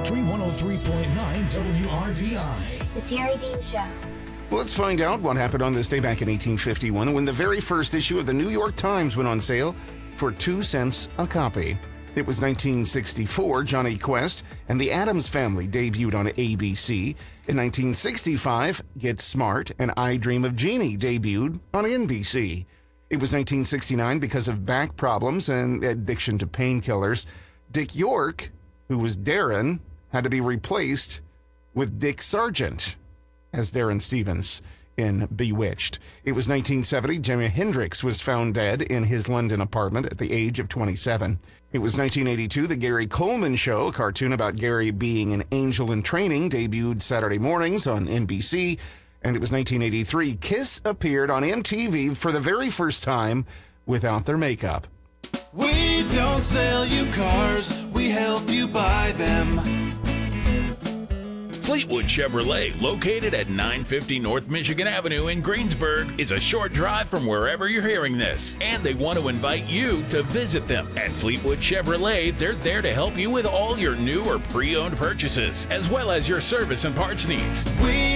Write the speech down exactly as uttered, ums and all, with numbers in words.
Country one oh three point nine W R B I. The Terry Dean Show. Well, let's find out what happened on this day back in eighteen fifty-one when the very first issue of the New York Times went on sale for two cents a copy. It was nineteen sixty-four, Johnny Quest and the Addams Family debuted on A B C. In nineteen sixty-five, Get Smart and I Dream of Jeannie debuted on N B C. It was nineteen sixty-nine, because of back problems and addiction to painkillers, Dick York, who was Darren, had to be replaced with Dick Sargent as Darren Stevens in Bewitched. It was nineteen seventy, Jimi Hendrix was found dead in his London apartment at the age of twenty-seven. It was nineteen eighty-two, The Gary Coleman Show, a cartoon about Gary being an angel in training, debuted Saturday mornings on N B C. And it was nineteen eighty-three, Kiss appeared on M T V for the very first time without their makeup. We don't sell you cars, we help you buy them. Fleetwood Chevrolet, located at nine fifty North Michigan Avenue in Greensburg, is a short drive from wherever you're hearing this. And they want to invite you to visit them. At Fleetwood Chevrolet, they're there to help you with all your new or pre-owned purchases, as well as your service and parts needs. We